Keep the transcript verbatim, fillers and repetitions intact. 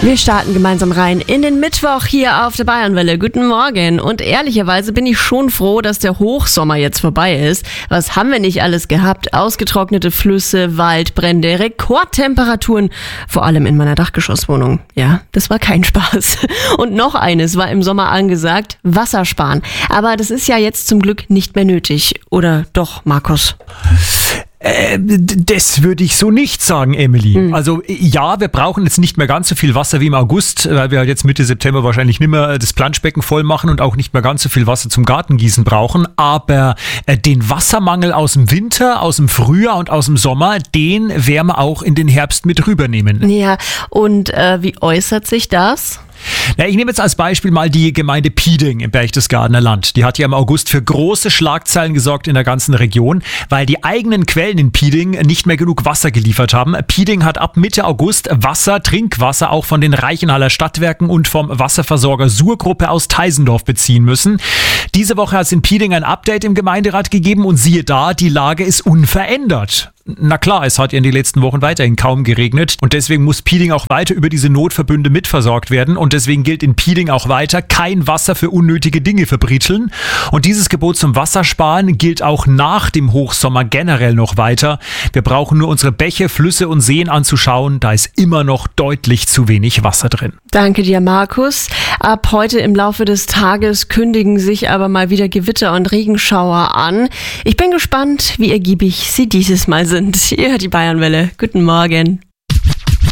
Wir starten gemeinsam rein in den Mittwoch hier auf der Bayernwelle. Guten Morgen. Und ehrlicherweise bin ich schon froh, dass der Hochsommer jetzt vorbei ist. Was haben wir nicht alles gehabt? Ausgetrocknete Flüsse, Waldbrände, Rekordtemperaturen. Vor allem in meiner Dachgeschosswohnung. Ja, das war kein Spaß. Und noch eines war im Sommer angesagt: Wassersparen. Aber das ist ja jetzt zum Glück nicht mehr nötig. Oder doch, Markus? Äh, das würde ich so nicht sagen, Emily. Mhm. Also ja, wir brauchen jetzt nicht mehr ganz so viel Wasser wie im August, weil wir jetzt Mitte September wahrscheinlich nicht mehr das Planschbecken voll machen und auch nicht mehr ganz so viel Wasser zum Gartengießen brauchen. Aber äh, den Wassermangel aus dem Winter, aus dem Frühjahr und aus dem Sommer, den werden wir auch in den Herbst mit rübernehmen. Ja, und äh, wie äußert sich das? Ja, ich nehme jetzt als Beispiel mal die Gemeinde Pieding im Berchtesgadener Land. Die hat ja im August für große Schlagzeilen gesorgt in der ganzen Region, weil die eigenen Quellen in Pieding nicht mehr genug Wasser geliefert haben. Pieding hat ab Mitte August Wasser, Trinkwasser auch von den Reichenhaller Stadtwerken und vom Wasserversorger Surgruppe aus Teisendorf beziehen müssen. Diese Woche hat es in Pieding ein Update im Gemeinderat gegeben und siehe da, die Lage ist unverändert. Na klar, es hat ja in den letzten Wochen weiterhin kaum geregnet und deswegen muss Pieding auch weiter über diese Notverbünde mitversorgt werden und deswegen gilt in Pieding auch weiter: kein Wasser für unnötige Dinge verbritteln. Und dieses Gebot zum Wassersparen gilt auch nach dem Hochsommer generell noch weiter. Wir brauchen nur unsere Bäche, Flüsse und Seen anzuschauen, da ist immer noch deutlich zu wenig Wasser drin. Danke dir, Markus. Ab heute im Laufe des Tages kündigen sich aber mal wieder Gewitter und Regenschauer an. Ich bin gespannt, wie ergiebig sie dieses Mal sind. Ihr hört die Bayernwelle. Guten Morgen.